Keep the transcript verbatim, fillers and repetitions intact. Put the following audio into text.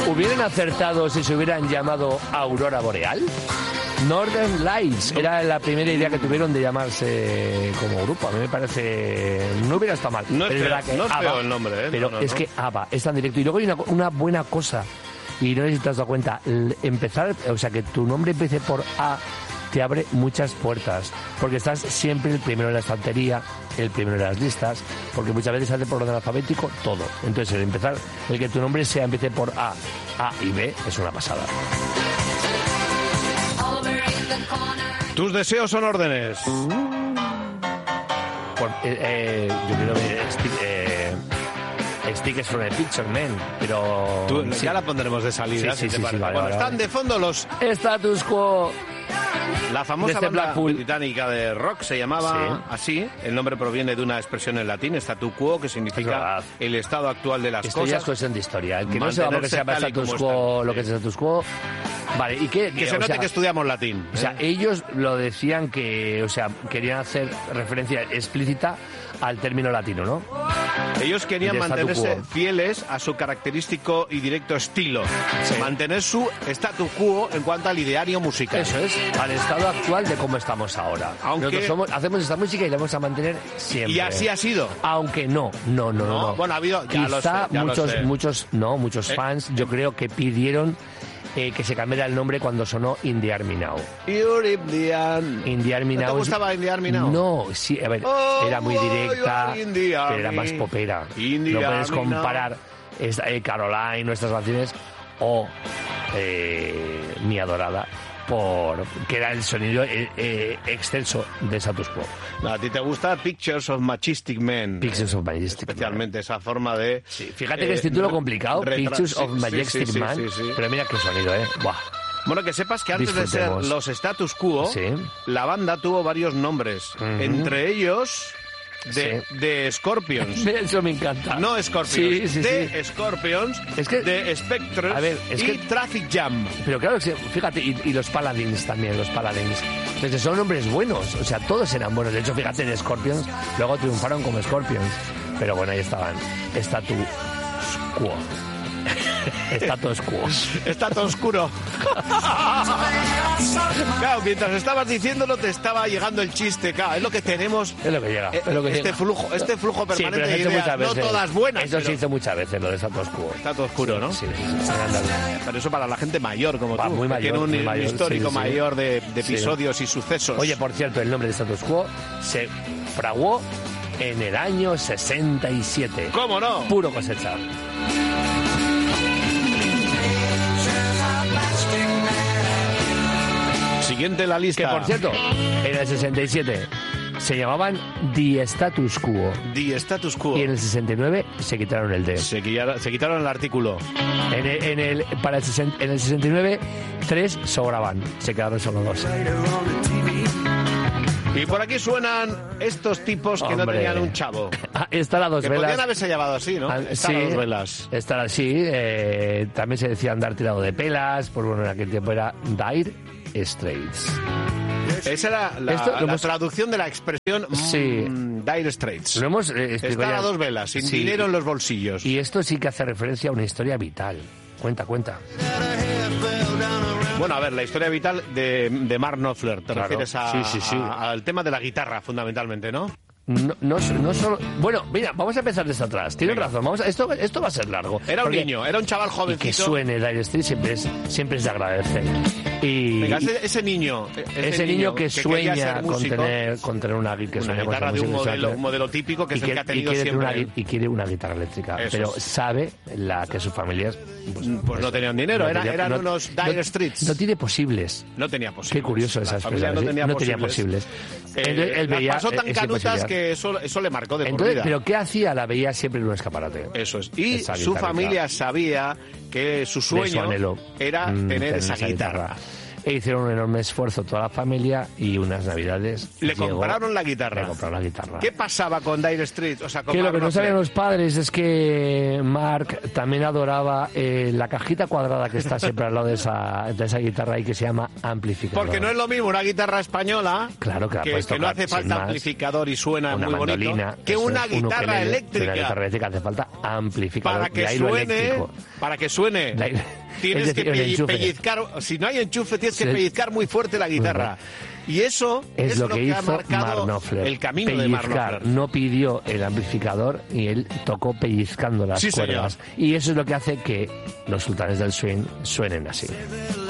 ¿Hubieran acertado si se hubieran llamado Aurora Boreal? Northern Lights era la primera idea que tuvieron de llamarse como grupo. A mí me parece... No hubiera estado mal. No es, pero feo, es, que no es ABBA, feo el nombre, ¿eh? Pero no, no, es no. que ABBA es tan directo. Y luego hay una, una buena cosa, y no sé si te has dado cuenta, el empezar, o sea, que tu nombre empiece por A te abre muchas puertas, porque estás siempre el primero en la estantería, el primero en las listas, porque muchas veces hace por orden alfabético todo. Entonces, el empezar, el que tu nombre sea empiece por A, A y B, es una pasada. Tus deseos son órdenes. Por, eh, eh, yo quiero ver stick, eh, Stickers from a Picture Man, pero... Tú, sí. Ya la pondremos de salida, Sí, sí, si te sí, parece. sí, vale, Bueno, vale, están vale. de fondo los... Status Quo. La famosa Desde banda Blackpool. británica de rock se llamaba Sí. así. El nombre proviene de una expresión en latín, statu quo, que Es significa verdad. el estado actual de las Esto ya es cosas. cuestión de historia. El que no sepa por qué se llama Mantenerse tal y status como quo, están. lo que es status quo... Vale, ¿y qué? Que qué? se O note sea, que estudiamos latín. O sea, ¿eh? ellos lo decían que, o sea, querían hacer referencia explícita al término latino, ¿no? Ellos querían de statu mantenerse quo. fieles a su característico y directo estilo. Mantener su statu quo en cuanto al ideario musical. Eso es, al estado actual de cómo estamos ahora. Aunque- Nosotros somos, hacemos esta música y la vamos a mantener siempre. Y así ha sido. Aunque no, no, no, no. No, no. bueno, ha habido- ya Quizá lo sé, ya lo muchos, sé. muchos, no, muchos Eh, fans, yo creo que pidieron eh, que se cambiara el nombre cuando sonó In the Army Now. You're in the end. In the Army ¿No te Now es- gustaba In the Army Now? No, sí, a ver, Oh, era muy oh, directa, you are in the pero era army. más popera. In the No puedes army comparar esta, eh, Caroline, nuestras canciones, o eh, Mi Adorada, por que era el sonido eh, eh, excelso de Status Quo. No, a ti te gusta Pictures of Majestic Men. Pictures of Majestic Man. Especialmente esa forma de... Sí, fíjate eh, que es título complicado, retra- Pictures sí, of sí, Majestic sí, sí, Man, sí, sí. pero mira qué sonido, ¿eh? Buah. Bueno, que sepas que antes de ser Disfrutemos. los Status Quo, Sí. la banda tuvo varios nombres. Ujú. Entre ellos, de, Sí. de Scorpions. Eso me encanta. No Scorpions, Sí, sí, de sí. Scorpions, Es que- de Spectres A ver, es y que- Traffic Jam. Pero claro, sí, fíjate, y, y los Paladins también, los Paladins. Entonces son hombres buenos, o sea, todos eran buenos. De hecho, fíjate, en Scorpions, luego triunfaron como Scorpions. Pero bueno, ahí estaban. Status Quo. Status Quo. Está todo oscuro. Claro, mientras estabas diciéndolo te estaba llegando el chiste. Claro, es lo que tenemos. Es lo que llega. eh, es lo que este llega. flujo, este flujo Sí, permanente pero se de hizo ideas, muchas no veces. todas buenas. Eso se pero hizo muchas veces, lo de Status Quo. Está todo oscuro, ¿no? Sí, sí, sí, sí, anda. Pero eso para la gente mayor como Va, tú, muy que mayor, tiene un muy mayor, histórico sí, sí. mayor de, de Sí. episodios y sucesos. Oye, por cierto, el nombre de Status Quo se fraguó en el año sesenta y siete. ¿Cómo no? Puro cosecha. Siguiente en la Que lista. por cierto, en el sesenta y siete se llamaban The Status Quo. The Status Quo. Y en el sesenta y nueve se quitaron el D. Se, quilla- se quitaron el artículo. En el, en el- para el, sesen- en el sesenta y nueve, tres sobraban. Se quedaron solo dos. Y por aquí suenan estos tipos que no Hombre. tenían un chavo. Ah, está a dos Que velas. podrían haberse llamado así, ¿no? Ah, Estar a dos velas. Estar así. eh, también se decía andar tirado de pelas. Pues bueno, en aquel tiempo era Dire Straits. Esa era la, Esto lo la hemos- traducción de la expresión Sí. mm, Dire Straits. Lo hemos eh, explicado Estar a ya. dos velas, sin Sí. dinero en los bolsillos. Y esto sí que hace referencia a una historia vital. Cuenta, cuenta. Bueno, a ver, la historia vital de, de Mark Knopfler. Te Claro. refieres a- Sí, sí, sí. a- al tema de la guitarra, fundamentalmente, ¿no? No, no, no solo... Bueno, mira, vamos a empezar desde atrás. Tienes Venga. razón. Vamos a- esto, esto va a ser largo. Era un Porque- niño, era un chaval Y jovencito. que suene Dire Straits siempre es, siempre es de agradecer. Y, Venga, y- ese, ese niño. ese ese niño que, quería sueña ser con músico, tener, con tener una, gui- que una sueña con guitarra ser de un músico, modelo, ¿sabes? un modelo típico que y es el quiere- que ha y tenido quiere tener siempre. una, gui- y quiere una guitarra eléctrica, Eso pero es. sabe la que sus familias Pues no tenían dinero, no era- tenía- eran no- unos no- Dire Straits. No tiene posibles. No tenía posibles. Qué curioso esa La familia expresión. no ¿sí? tenía No tenía posibles. posibles. Eh, Entonces, él las veía, pasó tan eh, esa canutas posibilidad. que eso, eso le marcó de por Entonces, vida. ¿pero qué hacía? La veía siempre en un escaparate. Eso es. Y Esa su guitarrita. familia sabía que su De su sueño anhelo. era Mm, tener esa guitarra. E hicieron un enorme esfuerzo toda la familia y unas navidades Le llegó- compraron la guitarra. Le compraron la guitarra. ¿Qué pasaba con Dire Straits? O sea, con Que lo Mark que no Knopfler? sabían los padres es que Mark también adoraba eh, la cajita cuadrada que está siempre al lado de esa, de esa guitarra y que se llama amplificador. Porque no es lo mismo una guitarra española, Claro que la que, puedes que no tocar hace sin falta más. amplificador y suena Una muy mandolina, bonito, que eso una es, un guitarra ukelele. eléctrica. Una guitarra eléctrica hace falta amplificador Para que de ahí lo suene, eléctrico. para que suene De ahí- tienes es decir, que el enchufe. pellizcar, si no hay enchufe, tienes que Sí. pellizcar muy fuerte la guitarra. Y eso Es, es lo que, ha hizo marcado Mark Knopfler. el camino Pellizcar. de Mark Knopfler. No pidió el amplificador y él tocó pellizcando las Sí, cuerdas. señor. Y eso es lo que hace que los Sultanes del Swing suenen así.